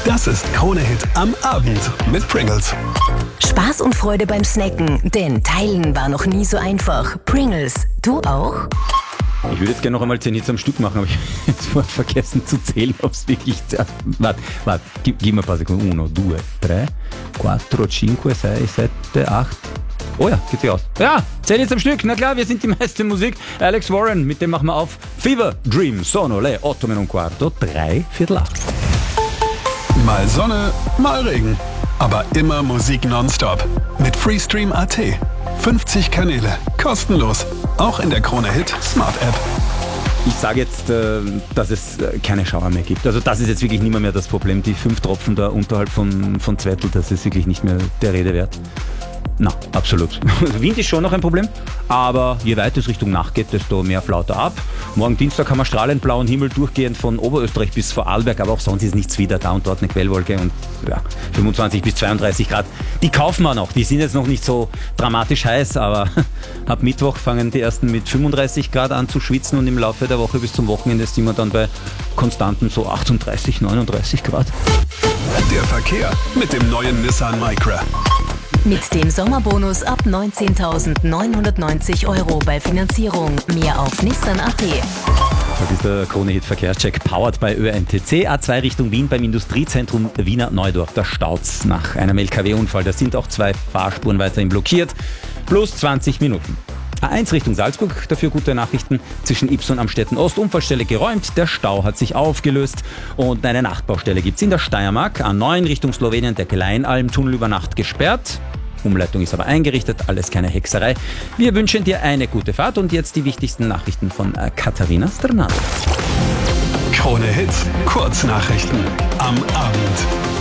Das ist Krone Hit am Abend mit Pringles. Spaß und Freude beim Snacken, denn Teilen war noch nie so einfach. Pringles, du auch? Ich würde jetzt gerne noch einmal 10 Hits am Stück machen, aber ich habe jetzt vorhin vergessen zu zählen, ob es wirklich... Warte, gib mir ein paar Sekunden. 1, 2, 3, 4, 5, 6, 7, 8... Oh ja, geht sich aus. Ja, 10 Hits am Stück. Na klar, wir sind die meiste Musik. Alex Warren, mit dem machen wir auf. Fever, Dream, Sono, Le, 8:15, 7:45. Mal Sonne, mal Regen. Aber immer Musik nonstop. Mit Freestream.at. 50 Kanäle. Kostenlos. Auch in der Krone Hit Smart App. Ich sage jetzt, dass es keine Schauer mehr gibt. Also das ist jetzt wirklich nicht mehr das Problem. Die 5 Tropfen da unterhalb von Zwettl, das ist wirklich nicht mehr der Rede wert. Na, absolut. Wind ist schon noch ein Problem, aber je weiter es Richtung Nacht geht, desto mehr flaut er ab. Morgen Dienstag haben wir strahlend blauen Himmel durchgehend von Oberösterreich bis Vorarlberg, aber auch sonst ist nichts wieder, da und dort eine Quellwolke und ja, 25 bis 32 Grad. Die kaufen wir noch, die sind jetzt noch nicht so dramatisch heiß, aber ab Mittwoch fangen die ersten mit 35 Grad an zu schwitzen und im Laufe der Woche bis zum Wochenende sind wir dann bei konstanten so 38, 39 Grad. Der Verkehr mit dem neuen Nissan Micra. Mit dem Sommerbonus ab 19.990 € bei Finanzierung. Mehr auf Nissan.at. Das ist der Krone Hit Verkehrscheck, powered by ÖNTC. A2 Richtung Wien beim Industriezentrum Wiener Neudorf. Da staut's nach einem LKW-Unfall. Da sind auch 2 Fahrspuren weiterhin blockiert. Plus 20 Minuten. A1 Richtung Salzburg, dafür gute Nachrichten. Zwischen Ybbs und Amstetten Ost, Unfallstelle geräumt. Der Stau hat sich aufgelöst und eine Nachtbaustelle gibt's in der Steiermark. A9 Richtung Slowenien, der Kleinalmtunnel über Nacht gesperrt. Umleitung ist aber eingerichtet, alles keine Hexerei. Wir wünschen dir eine gute Fahrt und jetzt die wichtigsten Nachrichten von Katharina Strnad. Krone Hit, Kurznachrichten am Abend.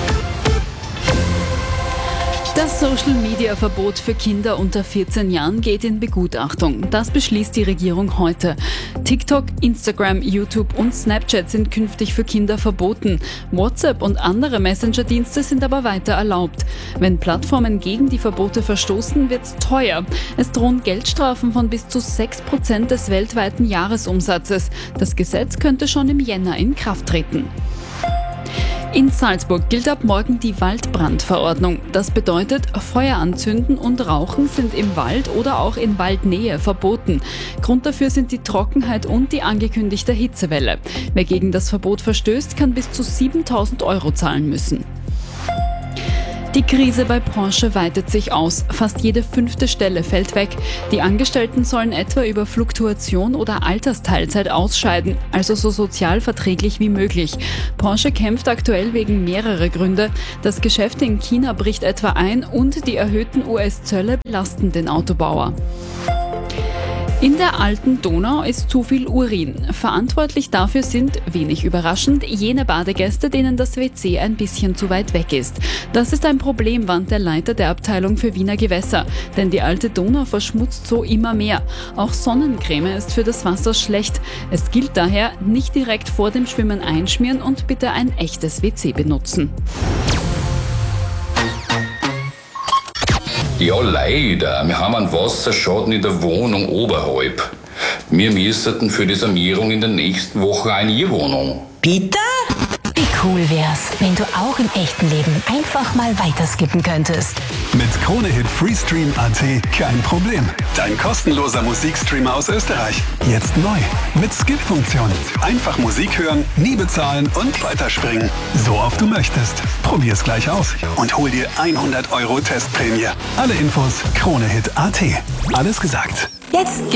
Das Social-Media-Verbot für Kinder unter 14 Jahren geht in Begutachtung. Das beschließt die Regierung heute. TikTok, Instagram, YouTube und Snapchat sind künftig für Kinder verboten. WhatsApp und andere Messenger-Dienste sind aber weiter erlaubt. Wenn Plattformen gegen die Verbote verstoßen, wird's teuer. Es drohen Geldstrafen von bis zu 6% des weltweiten Jahresumsatzes. Das Gesetz könnte schon im Jänner in Kraft treten. In Salzburg gilt ab morgen die Waldbrandverordnung. Das bedeutet, Feuer anzünden und Rauchen sind im Wald oder auch in Waldnähe verboten. Grund dafür sind die Trockenheit und die angekündigte Hitzewelle. Wer gegen das Verbot verstößt, kann bis zu 7.000 € zahlen müssen. Die Krise bei Porsche weitet sich aus. Fast jede 5. Stelle fällt weg. Die Angestellten sollen etwa über Fluktuation oder Altersteilzeit ausscheiden, also so sozial verträglich wie möglich. Porsche kämpft aktuell wegen mehrerer Gründe. Das Geschäft in China bricht etwa ein und die erhöhten US-Zölle belasten den Autobauer. In der alten Donau ist zu viel Urin. Verantwortlich dafür sind, wenig überraschend, jene Badegäste, denen das WC ein bisschen zu weit weg ist. Das ist ein Problem, warnt der Leiter der Abteilung für Wiener Gewässer. Denn die alte Donau verschmutzt so immer mehr. Auch Sonnencreme ist für das Wasser schlecht. Es gilt daher, nicht direkt vor dem Schwimmen einschmieren und bitte ein echtes WC benutzen. Ja, leider. Wir haben einen Wasserschaden in der Wohnung oberhalb. Wir müssten für die Sanierung in der nächsten Woche eine Wohnung. Bitte? Wie cool wär's, wenn du auch im echten Leben einfach mal weiterskippen könntest. Mit Krone Hit Freestream.at kein Problem. Dein kostenloser Musikstreamer aus Österreich. Jetzt neu. Mit Skip-Funktion. Einfach Musik hören, nie bezahlen und weiterspringen. So oft du möchtest. Probier's gleich aus und hol dir 100 € Testprämie. Alle Infos KroneHit.at. Alles gesagt. Jetzt